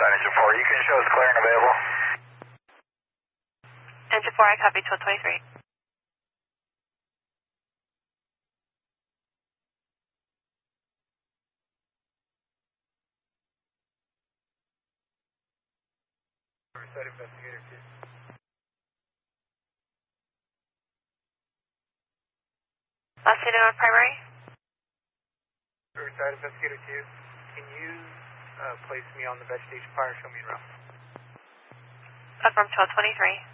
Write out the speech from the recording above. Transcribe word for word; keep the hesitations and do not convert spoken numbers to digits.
Riverside, engine four, you can show us clear and available. Engine four, I copy, twelve twenty-three. Riverside Investigator two. Last unit on primary. Riverside Investigator two, can you uh, place me on the vegetation fire, show me around? Confirm twelve twenty-three.